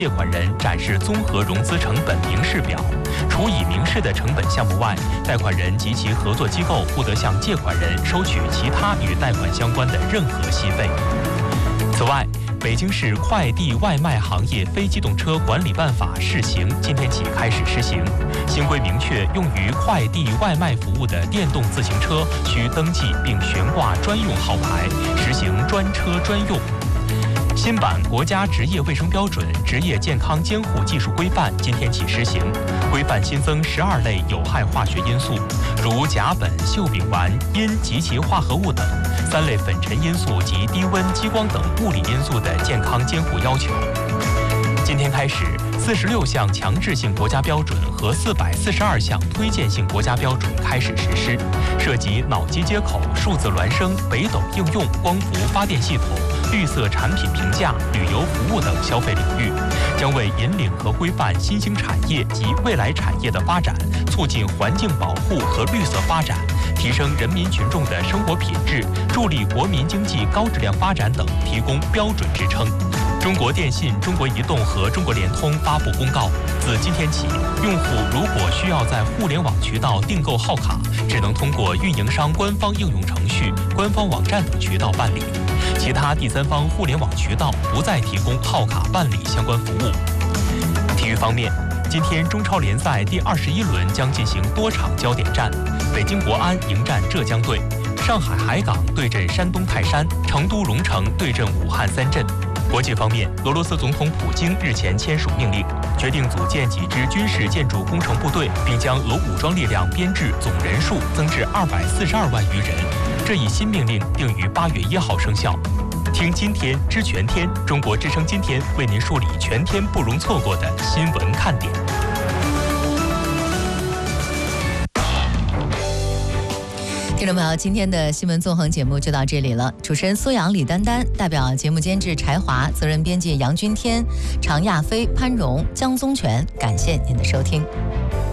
借款人展示综合融资成本明示表，除已明示的成本项目外，贷款人及其合作机构不得向借款人收取其他与贷款相关的任何息费。此外，北京市快递外卖行业非机动车管理办法试行今天起开始施行。新规明确，用于快递外卖服务的电动自行车需登记并悬挂专用号牌，实行专车专用。新版国家职业卫生标准职业健康监护技术规范今天起施行，规范新增12类有害化学因素，如甲苯、溴丙烷、铟及其化合物等；3类粉尘因素及低温、激光等物理因素的健康监护要求。今天开始，46项强制性国家标准和442项推荐性国家标准开始实施，涉及脑机接口、数字孪生、北斗应用、光伏发电系统、绿色产品评价、旅游服务等消费领域，将为引领和规范新兴产业及未来产业的发展，促进环境保护和绿色发展，提升人民群众的生活品质，助力国民经济高质量发展等提供标准支撑。中国电信、中国移动和中国联通发布公告，自今天起，用户如果需要在互联网渠道订购号卡，只能通过运营商官方应用程序、官方网站等渠道办理，其他第三方互联网渠道不再提供号卡办理相关服务。体育方面，今天中超联赛第21轮将进行多场焦点战，北京国安迎战浙江队，上海海港对阵山东泰山，成都蓉城对阵武汉三镇。国际方面，俄罗斯总统普京日前签署命令，决定组建几支军事建筑工程部队，并将俄武装力量编制总人数增至242万余人。这一新命令定于8月1号生效。听今天知全天，中国之声今天为您梳理全天不容错过的新闻看点。 听众朋友，今天的新闻纵横节目就到这里了。主持人苏阳、李丹丹，代表节目监制柴华，责任编辑杨君天、常亚飞、潘荣、江宗全，感谢您的收听。